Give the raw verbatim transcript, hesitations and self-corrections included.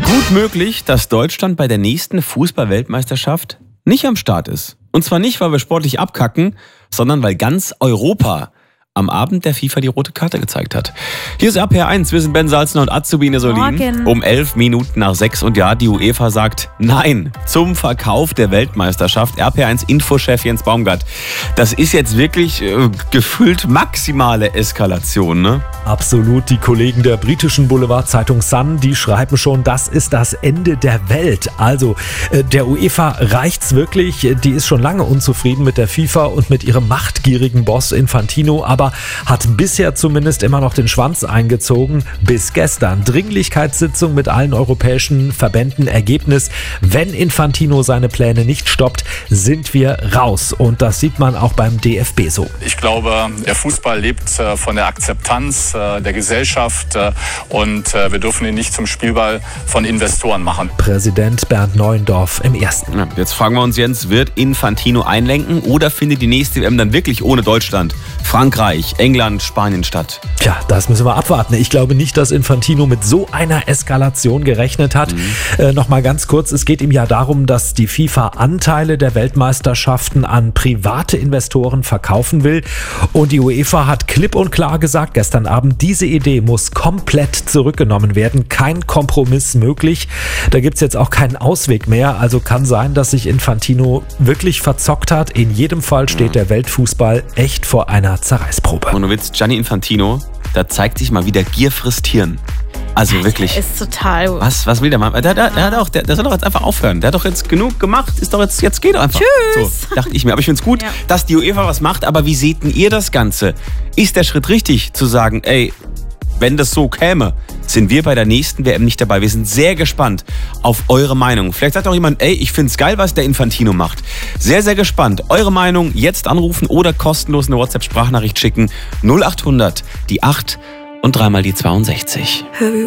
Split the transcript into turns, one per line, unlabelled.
Gut möglich, dass Deutschland bei der nächsten Fußball-Weltmeisterschaft nicht am Start ist. Und zwar nicht, weil wir sportlich abkacken, sondern weil ganz Europa am Abend der FIFA die rote Karte gezeigt hat. Hier ist R P R eins, wir sind Ben Salzner und Azubine Solin.
Morgen.
Um elf Minuten nach sechs und ja, die UEFA sagt Nein zum Verkauf der Weltmeisterschaft. R P R eins Infochef Jens Baumgart. Das ist jetzt wirklich äh, gefühlt maximale Eskalation, ne?
Absolut. Die Kollegen der britischen Boulevardzeitung Sun, die schreiben schon, das ist das Ende der Welt. Also äh, der UEFA reicht's wirklich. Die ist schon lange unzufrieden mit der FIFA und mit ihrem machtgierigen Boss Infantino, aber hat bisher zumindest immer noch den Schwanz eingezogen. Bis gestern. Dringlichkeitssitzung mit allen europäischen Verbänden. Ergebnis: Wenn Infantino seine Pläne nicht stoppt, sind wir raus. Und das sieht man auch beim D F B so.
Ich glaube, der Fußball lebt von der Akzeptanz der Gesellschaft und wir dürfen ihn nicht zum Spielball von Investoren machen.
Präsident Bernd Neuendorf im Ersten.
Ja, jetzt fragen wir uns, Jens, wird Infantino einlenken oder findet die nächste W M dann wirklich ohne Deutschland, Frankreich, England, Spanien statt?
Tja, das müssen wir abwarten. Ich glaube nicht, dass Infantino mit so einer Eskalation gerechnet hat. Mhm. Äh, Nochmal ganz kurz, es geht ihm ja darum, dass die FIFA Anteile der Weltmeisterschaften an private Investoren verkaufen will. Und die UEFA hat klipp und klar gesagt gestern Abend, diese Idee muss komplett zurückgenommen werden. Kein Kompromiss möglich. Da gibt es jetzt auch keinen Ausweg mehr. Also kann sein, dass sich Infantino wirklich verzockt hat. In jedem Fall steht der Weltfußball echt vor einer Zerreißprobe.
Und du willst, Gianni Infantino, da zeigt sich mal wieder Gier frisst Hirn. Also
der
wirklich.
ist total.
Was, was will der Mann? Der, der, der, hat auch, der, der soll doch jetzt einfach aufhören. Der hat doch jetzt genug gemacht. Ist doch jetzt, jetzt geht doch einfach.
Tschüss.
So, dachte ich mir. Aber ich finde es gut,
Ja.
dass die UEFA was macht. Aber wie seht denn ihr das Ganze? Ist der Schritt richtig, zu sagen, ey, wenn das so käme, sind wir bei der nächsten W M nicht dabei. Wir sind sehr gespannt auf eure Meinung. Vielleicht sagt auch jemand, ey, ich find's geil, was der Infantino macht. Sehr, sehr gespannt. Eure Meinung jetzt anrufen oder kostenlos eine WhatsApp-Sprachnachricht schicken. null acht hundert, die acht und dreimal die zweiundsechzig.